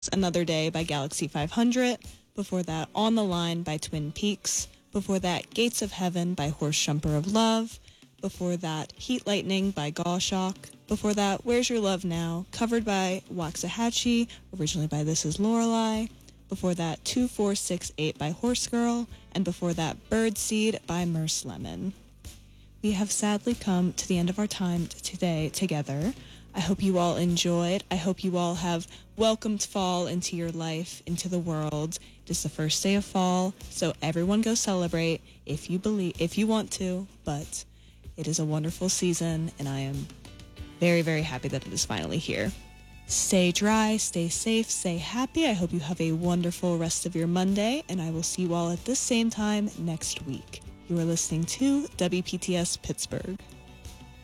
Another Day by Galaxy 500. Before that, On the Line by Twin Peaks. Before that, Gates of Heaven by Horse Jumper of Love. Before that, Heat Lightning by Goshawk. Before that, Where's Your Love Now? Covered by Waxahachie, originally by This Is Lorelei. Before that, 2468 by Horse Girl. And before that, Birdseed by Merce Lemon. We have sadly come to the end of our time today together. I hope you all enjoyed. I hope you all have welcomed fall into your life, into the world. It is the first day of fall, so everyone go celebrate if you want to, but it is a wonderful season, and I am very, very happy that it is finally here. Stay dry, stay safe, stay happy. I hope you have a wonderful rest of your Monday, and I will see you all at this same time next week. You are listening to WPTS Pittsburgh.